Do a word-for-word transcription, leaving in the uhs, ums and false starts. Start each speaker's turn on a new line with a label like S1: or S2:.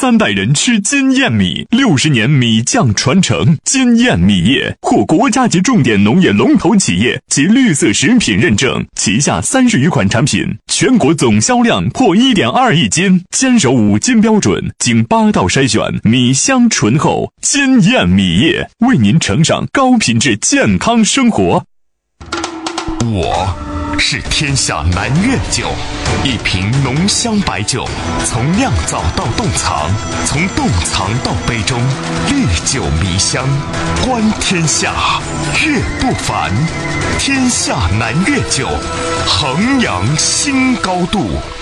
S1: 三代人吃金燕米，六十年米酱传承。金燕米业获国家级重点农业龙头企业及绿色食品认证，旗下三十余款产品，全国总销量破 一点二亿斤，坚守五金标准，经八道筛选，米香醇厚。金燕米业为您呈上高品质健康生活。
S2: 我是天下南苑酒，一瓶浓香白酒，从酿造到冻藏，从冻藏到杯中，历久弥香，观天下，悦不凡。天下南苑酒，衡阳新高度。